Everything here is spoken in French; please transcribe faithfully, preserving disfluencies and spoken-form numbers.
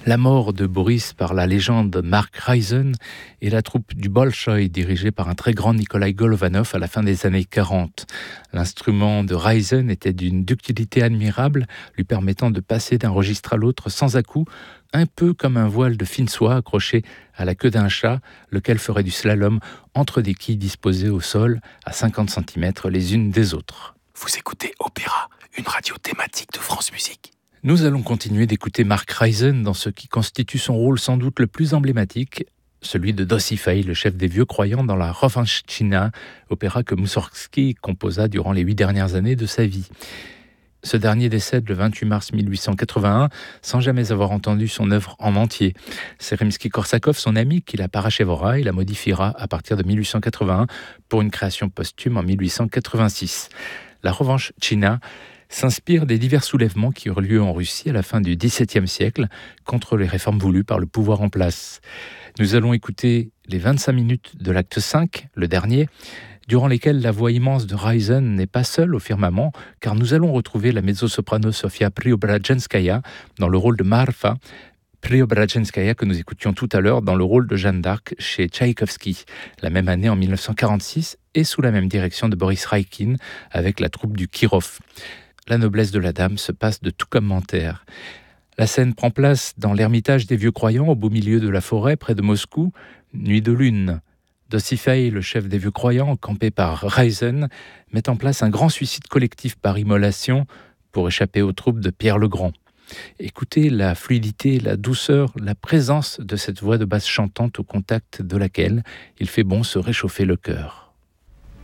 La mort de Boris par la légende Mark Ryzen et la troupe du Bolchoï dirigée par un très grand Nikolai Golovanov à la fin des années quarante. L'instrument de Ryzen était d'une ductilité admirable, lui permettant de passer d'un registre à l'autre sans à-coups, un peu comme un voile de fine soie accroché à la queue d'un chat, lequel ferait du slalom entre des quilles disposées au sol à cinquante centimètres les unes des autres. Vous écoutez Opéra, une radio thématique de France Musique. Nous allons continuer d'écouter Mark Ryzen dans ce qui constitue son rôle sans doute le plus emblématique, celui de Dosifei, le chef des vieux croyants dans la Rovanchtina, opéra que Moussorgsky composa durant les huit dernières années de sa vie. Ce dernier décède le vingt-huit mars mille huit cent quatre-vingt-un sans jamais avoir entendu son œuvre en entier. C'est Rimsky-Korsakov, son ami, qui la parachèvera et la modifiera à partir de mille huit cent quatre-vingt-un pour une création posthume en mille huit cent quatre-vingt-six. La Rovanchtina s'inspire des divers soulèvements qui eurent lieu en Russie à la fin du dix-septième siècle contre les réformes voulues par le pouvoir en place. Nous allons écouter les vingt-cinq minutes de l'acte cinq, le dernier, durant lesquelles la voix immense de Ryzen n'est pas seule au firmament, car nous allons retrouver la mezzo-soprano Sofia Preobrajenskaya dans le rôle de Marfa, Preobrajenskaya que nous écoutions tout à l'heure dans le rôle de Jeanne d'Arc chez Tchaïkovski, la même année en mille neuf cent quarante-six, et sous la même direction de Boris Raikin avec la troupe du Kirov. La noblesse de la dame se passe de tout commentaire. La scène prend place dans l'ermitage des vieux croyants au beau milieu de la forêt près de Moscou, nuit de lune. Dosifei, le chef des vieux croyants, campé par Ryzen, met en place un grand suicide collectif par immolation pour échapper aux troupes de Pierre le Grand. Écoutez la fluidité, la douceur, la présence de cette voix de basse chantante au contact de laquelle il fait bon se réchauffer le cœur.